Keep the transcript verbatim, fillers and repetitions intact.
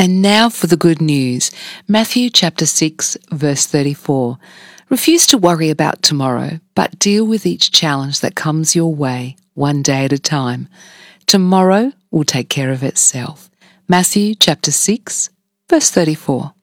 And now for the good news. Matthew chapter six, verse thirty-four. Refuse to worry about tomorrow, but deal with each challenge that comes your way, one day at a time. Tomorrow will take care of itself. Matthew chapter six, verse thirty-four.